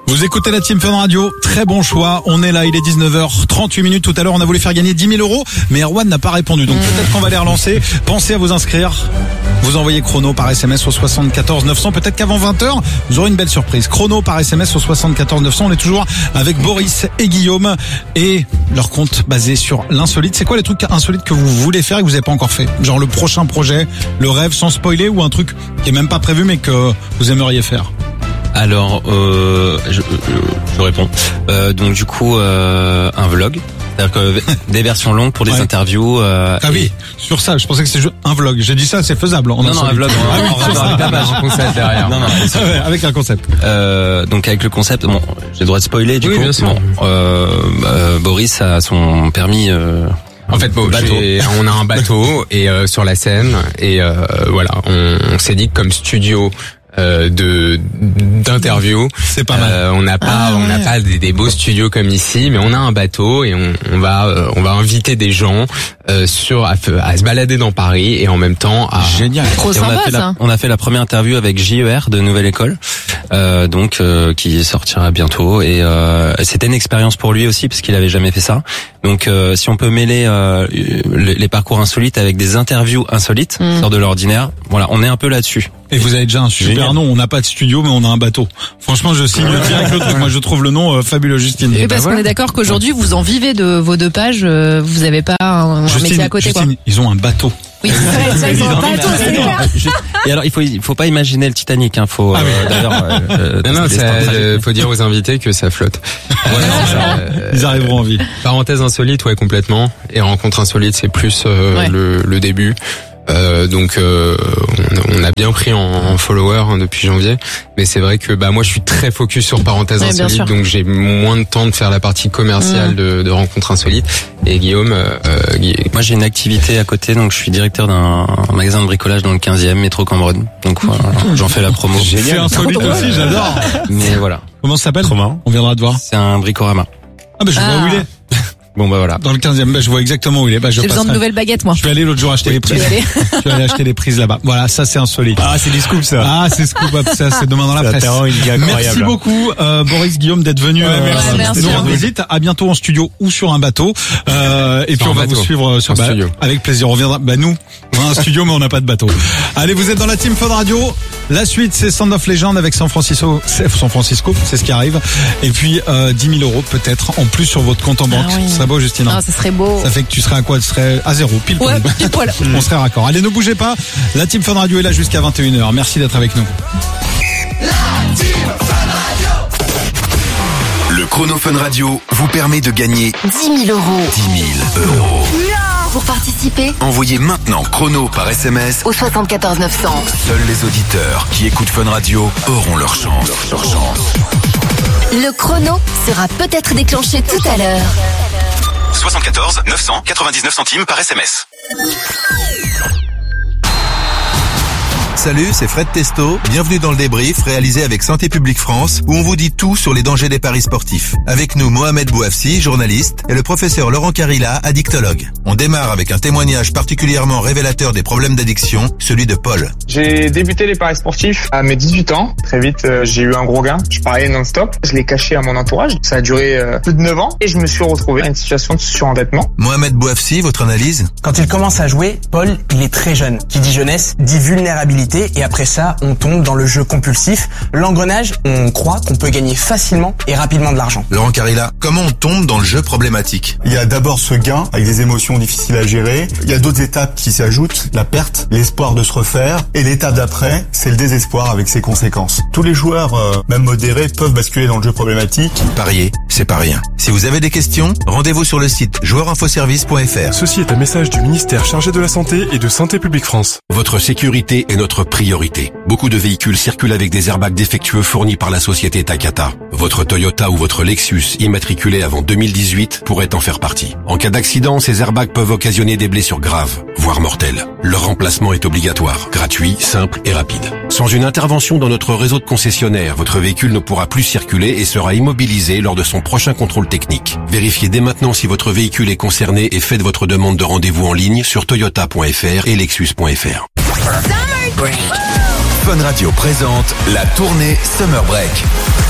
Vous écoutez la Team Fun Radio, très bon choix, on est là, il est 19h38. Tout à l'heure on a voulu faire gagner 10 000 euros, mais Erwan n'a pas répondu, donc peut-être qu'on va les relancer. Pensez à vous inscrire, vous envoyez chrono par SMS au 74 900, peut-être qu'avant 20h vous aurez une belle surprise. Chrono par SMS au 74 900, on est toujours avec Boris et Guillaume et leur compte basé sur l'insolite. C'est quoi les trucs insolites que vous voulez faire et que vous n'avez pas encore fait? Genre le prochain projet, le rêve sans spoiler, ou un truc qui est même pas prévu mais que vous aimeriez faire? Alors, je réponds. Donc du coup, un vlog. C'est-à-dire que des versions longues pour des interviews. Ah oui, sur ça, je pensais que c'était un vlog. J'ai dit ça, c'est faisable. Non, un vlog. Un concept derrière. Non, avec un concept. Donc avec le concept, bon, j'ai le droit de spoiler du coup. Bien sûr. Bon, Boris a son permis. En fait, on a un bateau et sur la Seine et voilà, on s'est dit que comme studio d'interview, c'est pas mal. On n'a pas des beaux studios comme ici, mais on a un bateau et on va inviter des gens à se balader dans Paris et en même temps à génial. Trop sympa, on a fait la première interview avec JER de Nouvelle École, donc qui sortira bientôt et c'était une expérience pour lui aussi parce qu'il avait jamais fait ça. Donc si on peut mêler les parcours insolites avec des interviews insolites, sort de l'ordinaire, voilà, on est un peu là-dessus. Et vous avez déjà un super nom, on n'a pas de studio mais on a un bateau. Franchement, je signe direct le truc. Moi je trouve le nom fabuleux, Justine. Oui, parce qu'on est d'accord qu'aujourd'hui vous en vivez de vos deux pages, vous avez pas un métier à côté, Justine, ils ont un bateau. Oui, c'est vrai, ils ont un bateau, c'est clair. Et alors il faut pas imaginer le Titanic, hein, faut faut dire aux invités que ça flotte. Ils arriveront en vie. Parenthèse insolite, ouais, complètement. Et rencontre insolite, c'est plus le début. Donc on a bien pris en followers depuis janvier, mais c'est vrai que moi je suis très focus sur parenthèses insolites, donc j'ai moins de temps de faire la partie commerciale de rencontres insolites. Et Guillaume, moi j'ai une activité à côté, donc je suis directeur d'un magasin de bricolage dans le 15e métro Cambronne, donc voilà, j'en fais la promo. Génial, insolite aussi, j'adore. Mais voilà. Comment ça s'appelle? On viendra te voir. C'est un bricorama. Ah je vois où il est. Bon voilà. Dans le 15e, je vois exactement où il est. J'ai besoin de nouvelles baguettes, moi. Je vais aller l'autre jour acheter les prises. Je vais aller acheter les prises là-bas. Voilà, ça c'est insolite. Ah, c'est des scoops ça. Ah, c'est scoop up, ça c'est demain dans la presse. Merci beaucoup Boris, Guillaume d'être venu. Merci. Nous rendre visite. À bientôt en studio ou sur un bateau. Et puis on va vous suivre sur studio. Avec plaisir. On reviendra. Nous, on a un studio mais on n'a pas de bateau. Allez, vous êtes dans la Team Fun Radio. La suite c'est Sound of Legend avec San Francisco, c'est ce qui arrive. Et puis 10 000 euros peut-être en plus sur votre compte en banque. Oui. Ce serait beau, Justine. Ah, ça serait beau. Ça fait que tu serais à quoi? Tu serais à 0, pile poil. Ouais, pile poil. On serait raccord. Allez, ne bougez pas. La Team Fun Radio est là jusqu'à 21h. Merci d'être avec nous. Le Chrono Fun Radio vous permet de gagner 10 000 euros. 10 000 euros. Pour participer, Envoyez maintenant chrono par SMS au 74 900. Seuls les auditeurs qui écoutent Fun Radio auront leur chance. Le chrono sera peut-être déclenché tout à l'heure. 74 900 99 centimes par SMS. Salut, c'est Fred Testo. Bienvenue dans le débrief réalisé avec Santé publique France où on vous dit tout sur les dangers des paris sportifs. Avec nous, Mohamed Bouafsi, journaliste, et le professeur Laurent Carilla, addictologue. On démarre avec un témoignage particulièrement révélateur des problèmes d'addiction, celui de Paul. J'ai débuté les paris sportifs à mes 18 ans. Très vite, j'ai eu un gros gain. Je pariais non-stop. Je l'ai caché à mon entourage. Ça a duré plus de 9 ans et je me suis retrouvé dans une situation de surendettement. Mohamed Bouafsi, votre analyse? Quand il commence à jouer, Paul, il est très jeune. Qui dit jeunesse, dit vulnérabilité. Et après ça, on tombe dans le jeu compulsif. L'engrenage, on croit qu'on peut gagner facilement et rapidement de l'argent. Laurent Carilla, comment on tombe dans le jeu problématique? Il y a d'abord ce gain avec des émotions difficiles à gérer. Il y a d'autres étapes qui s'ajoutent. La perte, l'espoir de se refaire. Et l'étape d'après, c'est le désespoir avec ses conséquences. Tous les joueurs, même modérés, peuvent basculer dans le jeu problématique. Parier, c'est pas rien. Si vous avez des questions, rendez-vous sur le site joueurinfoservice.fr. Ceci est un message du ministère chargé de la Santé et de Santé publique France. Votre sécurité est notre priorité. Beaucoup de véhicules circulent avec des airbags défectueux fournis par la société Takata. Votre Toyota ou votre Lexus immatriculé avant 2018 pourrait en faire partie. En cas d'accident, ces airbags peuvent occasionner des blessures graves, voire mortelles. Leur remplacement est obligatoire, gratuit, simple et rapide. Sans une intervention dans notre réseau de concessionnaires, votre véhicule ne pourra plus circuler et sera immobilisé lors de son prochain contrôle technique. Vérifiez dès maintenant si votre véhicule est concerné et faites votre demande de rendez-vous en ligne sur toyota.fr et lexus.fr. Fun Radio présente la tournée Summer Break.